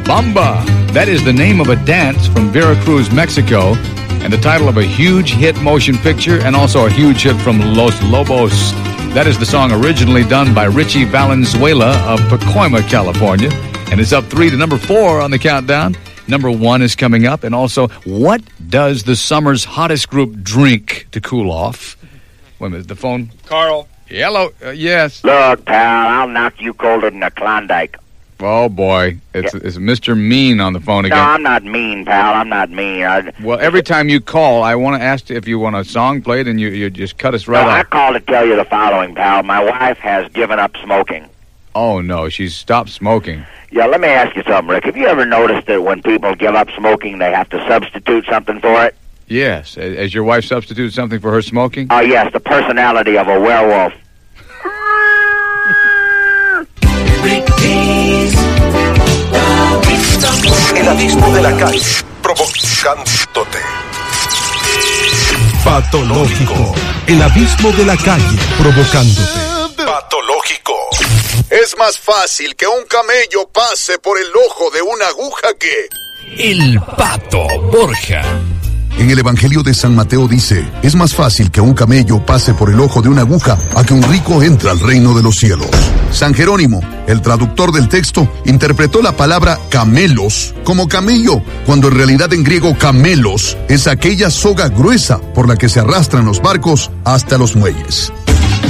Bamba. That is the name of a dance from Veracruz, Mexico, and the title of a huge hit motion picture and also a huge hit from Los Lobos. That is the song originally done by Richie Valenzuela of Pacoima, California, and it's up 3 to number 4 on the countdown. Number 1 is coming up, and also, what does the summer's hottest group drink to cool off? Wait a minute, the phone? Carl. Hello, yes. Look, pal, I'll knock you colder than a Klondike. Oh, boy. It's Mr. Mean on the phone again. No, I'm not mean, pal. I'm not mean. Well, every time you call, I want to ask if you want a song played, and you just cut us right off. I called to tell you the following, pal. My wife has given up smoking. Oh, no, she's stopped smoking. Yeah, let me ask you something, Rick. Have you ever noticed that when people give up smoking, they have to substitute something for it? Yes. As your wife substituted something for her smoking? Oh, yes, the personality of a werewolf. El abismo de la calle, provocándote. Patológico. El abismo de la calle, provocándote. Patológico. Es más fácil que un camello pase por el ojo de una aguja que... El Pato Borja. En el Evangelio de San Mateo dice, es más fácil que un camello pase por el ojo de una aguja a que un rico entre al reino de los cielos. San Jerónimo, el traductor del texto, interpretó la palabra camelos como camello, cuando en realidad en griego camelos es aquella soga gruesa por la que se arrastran los barcos hasta los muelles.